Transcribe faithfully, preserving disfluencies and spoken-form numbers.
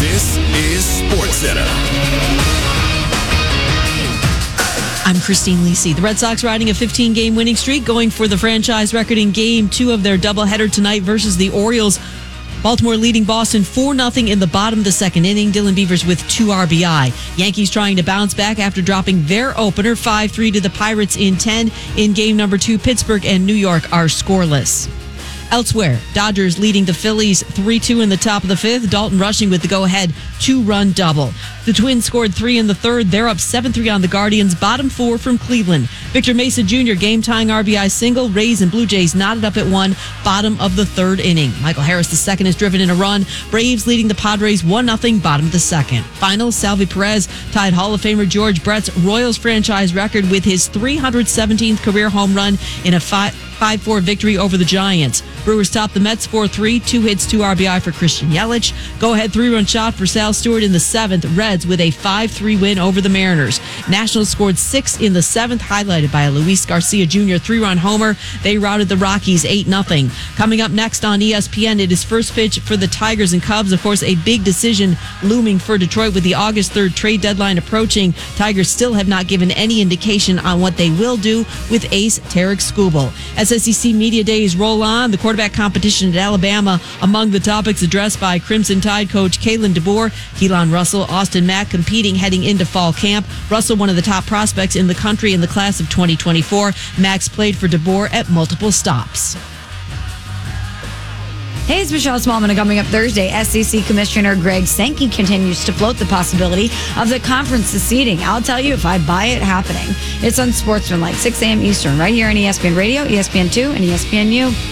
This is SportsCenter. I'm Christine Lisi. The Red Sox riding a fifteen-game winning streak, going for the franchise record in game two of their doubleheader tonight versus the Orioles. Baltimore leading Boston four nothing in the bottom of the second inning. Dylan Beavers with two R B I. Yankees trying to bounce back after dropping their opener five three to the Pirates in ten. In game number two, Pittsburgh and New York are scoreless. Elsewhere, Dodgers leading the Phillies three two in the top of the fifth. Dalton rushing with the go-ahead two-run double. The Twins scored three in the third. They're up seven three on the Guardians, bottom four from Cleveland. Victor Mesa Junior game-tying R B I single. Rays and Blue Jays knotted up at one, bottom of the third inning. Michael Harris the second has driven in a run. Braves leading the Padres one nothing, bottom of the second. Final, Salvi Perez tied Hall of Famer George Brett's Royals franchise record with his three hundred seventeenth career home run in a five four victory over the Giants. Brewers topped the Mets four three, two hits, two R B I for Christian Yelich. Go-ahead three-run shot for Sal Stewart in the seventh. Reds with a five three win over the Mariners. Nationals scored six in the seventh, highlighted by a Luis Garcia Junior three-run homer. They routed the Rockies eight nothing. Coming up next on E S P N, it is first pitch for the Tigers and Cubs. Of course, a big decision looming for Detroit with the August third trade deadline approaching. Tigers still have not given any indication on what they will do with ace Tarek Skubal. As S E C Media Days roll on, the quarterback competition at Alabama among the topics addressed by Crimson Tide coach Kalen DeBoer. Keelan Russell, Austin Mack competing heading into fall camp. Russell, one of the top prospects in the country in the class of twenty twenty-four. Max played for DeBoer at multiple stops. Hey, it's Michelle Smallman, and coming up Thursday, S E C Commissioner Greg Sankey continues to float the possibility of the conference seceding. I'll tell you if I buy it happening. It's on Sportsman, like six a.m. Eastern, right here on E S P N Radio, E S P N two, and E S P N U.